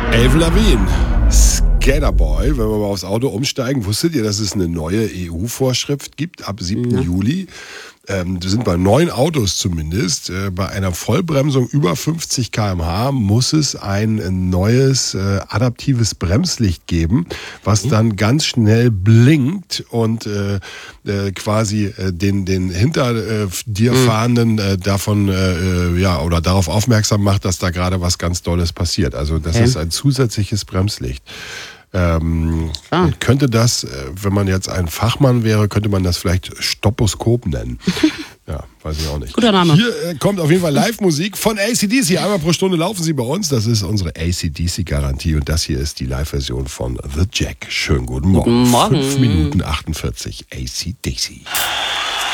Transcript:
Avril Lavigne, Skaterboy. Wenn wir mal aufs Auto umsteigen, wusstet ihr, dass es eine neue EU-Vorschrift gibt ab 7. Juli? Sind bei neuen Autos zumindest, bei einer Vollbremsung über 50 km/h muss es ein neues adaptives Bremslicht geben, was dann ganz schnell blinkt und quasi den hinter dir Fahrenden davon oder darauf aufmerksam macht, dass da gerade was ganz Dolles passiert. Also das ist ein zusätzliches Bremslicht. Könnte das, wenn man jetzt ein Fachmann wäre, könnte man das vielleicht Stoposkop nennen. Ja, weiß ich auch nicht. Guter Name. Hier kommt auf jeden Fall Live-Musik von AC/DC. Einmal pro Stunde laufen sie bei uns. Das ist unsere AC/DC-Garantie. Und das hier ist die Live-Version von The Jack. Schönen guten Morgen. Guten Morgen. 5 Minuten 48 AC/DC.